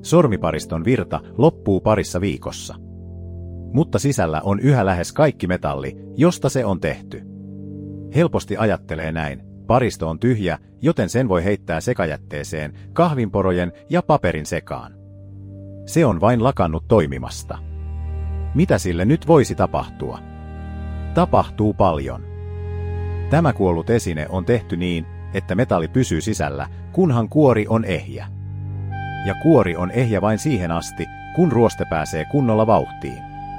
Sormipariston virta loppuu parissa viikossa. Mutta sisällä on yhä lähes kaikki metalli, josta se on tehty. Helposti ajattelee näin, paristo on tyhjä, joten sen voi heittää sekajätteeseen, kahvinporojen ja paperin sekaan. Se on vain lakannut toimimasta. Mitä sille nyt voisi tapahtua? Tapahtuu paljon. Tämä kuollut esine on tehty niin, että metalli pysyy sisällä, kunhan kuori on ehjä. Ja kuori on ehjä vain siihen asti, kun ruoste pääsee kunnolla vauhtiin.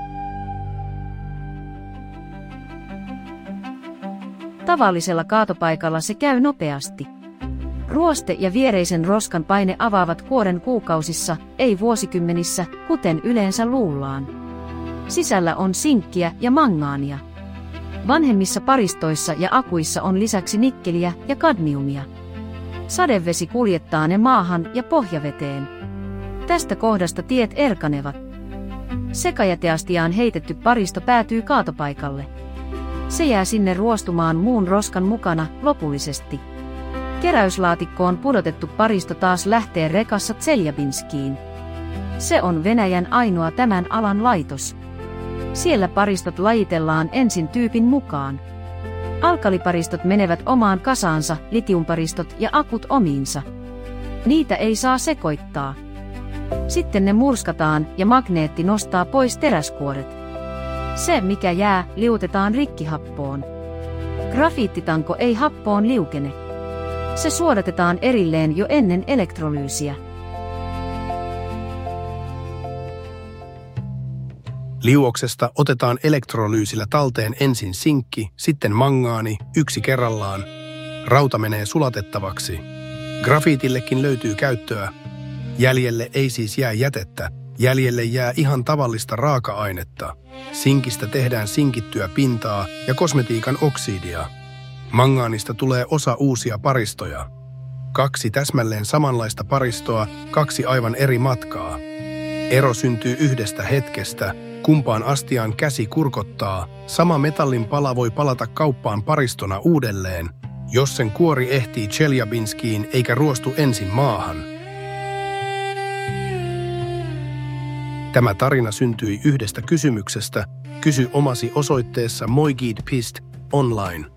Tavallisella kaatopaikalla se käy nopeasti. Ruoste ja viereisen roskan paine avaavat kuoren kuukausissa, ei vuosikymmenissä, kuten yleensä luullaan. Sisällä on sinkkiä ja mangaania. Vanhemmissa paristoissa ja akuissa on lisäksi nikkeliä ja kadmiumia. Sadevesi kuljettaa ne maahan ja pohjaveteen. Tästä kohdasta tiet erkanevat. Sekajäteastiaan heitetty paristo päätyy kaatopaikalle. Se jää sinne ruostumaan muun roskan mukana lopullisesti. Keräyslaatikkoon pudotettu paristo taas lähtee rekassa Tseljabinskiin. Se on Venäjän ainoa tämän alan laitos. Siellä paristot lajitellaan ensin tyypin mukaan. Alkaliparistot menevät omaan kasaansa, litiumparistot ja akut omiinsa. Niitä ei saa sekoittaa. Sitten ne murskataan ja magneetti nostaa pois teräskuoret. Se, mikä jää, liutetaan rikkihappoon. Grafiittitanko ei happoon liukene. Se suodatetaan erilleen jo ennen elektrolyysiä. Liuoksesta otetaan elektrolyysillä talteen ensin sinkki, sitten mangaani, yksi kerrallaan. Rauta menee sulatettavaksi. Grafiitillekin löytyy käyttöä. Jäljelle ei siis jää jätettä. Jäljelle jää ihan tavallista raaka-ainetta. Sinkistä tehdään sinkittyä pintaa ja kosmetiikan oksidia. Mangaanista tulee osa uusia paristoja. 2 täsmälleen samanlaista paristoa, 2 aivan eri matkaa. Ero syntyy yhdestä hetkestä. Kumpaan astiaan käsi kurkottaa, sama metallin pala voi palata kauppaan paristona uudelleen, jos sen kuori ehtii Tseljabinskiin eikä ruostu ensin maahan. Tämä tarina syntyi yhdestä kysymyksestä. Kysy omasi osoitteessa moigid.online.